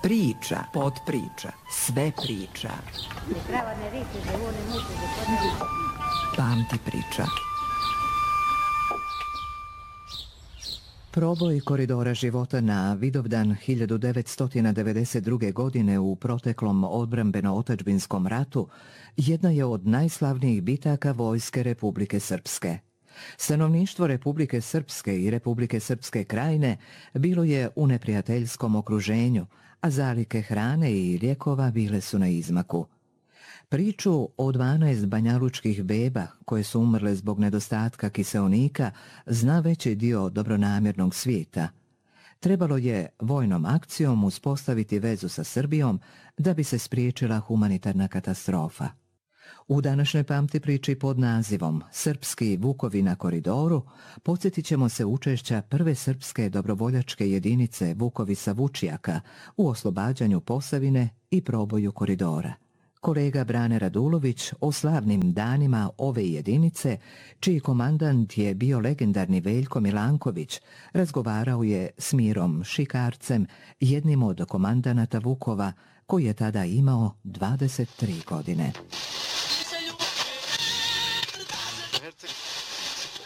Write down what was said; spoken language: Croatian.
Priča, podpriča, sve priča. Pamti priča. Proboj koridora života na Vidovdan 1992. godine u proteklom odbrambeno-otadžbinskom ratu jedna je od najslavnijih bitaka Vojske Republike Srpske. Stanovništvo Republike Srpske i Republike Srpske krajine bilo je u neprijateljskom okruženju, a zalihe hrane i lijekova bile su na izmaku. Priču o 12 banjalučkih beba koje su umrle zbog nedostatka kiseonika zna veći dio dobronamjernog svijeta. Trebalo je vojnom akcijom uspostaviti vezu sa Srbijom da bi se spriječila humanitarna katastrofa. U današnjoj pamti priči pod nazivom Srpski vukovi na koridoru podsjetit ćemo se učešća prve srpske dobrovoljačke jedinice Vukovi sa Vučijaka u oslobađanju Posavine i proboju koridora. Kolega Brane Radulović o slavnim danima ove jedinice, čiji komandant je bio legendarni Veljko Milanković, razgovarao je s Mirom Šikarcem, jednim od komandanata Vukova, koji je tada imao 23 godine.